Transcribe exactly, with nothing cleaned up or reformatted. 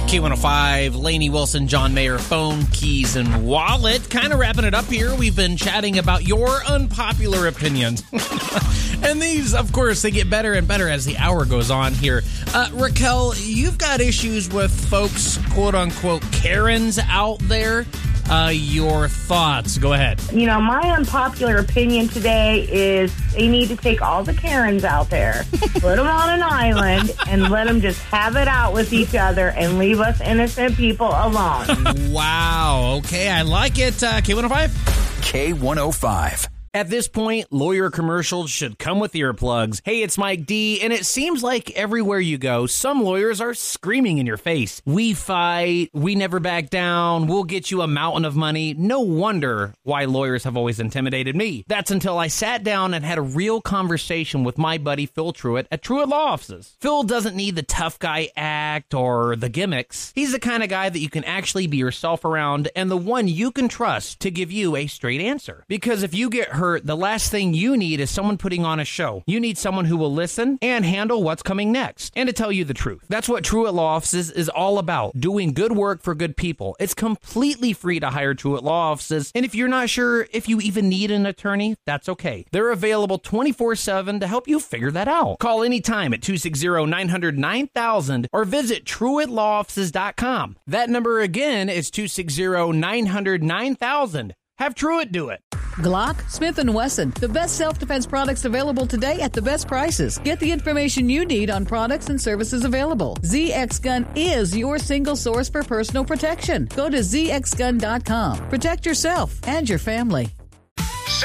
K one oh five, Lainey Wilson, John Mayer, phone, keys, and wallet. Kind of wrapping it up here. We've been chatting about your unpopular opinions. And these, of course, they get better and better as the hour goes on here. Uh, Raquel, you've got issues with folks, quote-unquote, Karens out there. Uh, your thoughts. Go ahead. You know, my unpopular opinion today is they need to take all the Karens out there, put them on an island, and let them just have it out with each other and leave us innocent people alone. Wow. Okay, I like it. Uh, K one oh five? K one oh five. At this point, lawyer commercials should come with earplugs. Hey, it's Mike D, and it seems like everywhere you go, some lawyers are screaming in your face. We fight, we never back down, we'll get you a mountain of money. No wonder why lawyers have always intimidated me. That's until I sat down and had a real conversation with my buddy Phil Truitt at Truitt Law Offices. Phil doesn't need the tough guy act or the gimmicks. He's the kind of guy that you can actually be yourself around and the one you can trust to give you a straight answer. Because if you get hurt, the last thing you need is someone putting on a show. You need someone who will listen and handle what's coming next, and to tell you the truth. That's what Truitt Law Offices is all about, doing good work for good people. It's completely free to hire Truitt Law Offices, and if you're not sure if you even need an attorney, that's okay. They're available twenty-four seven to help you figure that out. Call anytime at two six zero, nine hundred, nine thousand or visit Truitt Law Offices dot com. That number again is two six zero, nine hundred, nine thousand. Have Truitt do it. Glock, Smith and Wesson, the best self-defense products available today at the best prices. Get the information you need on products and services available. Z X Gun is your single source for personal protection. Go to Z X gun dot com. Protect yourself and your family.